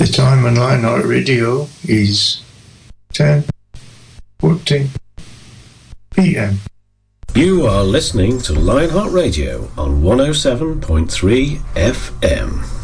The time on Lionheart Radio is 10:14 p.m. You are listening to Lionheart Radio on 107.3 FM.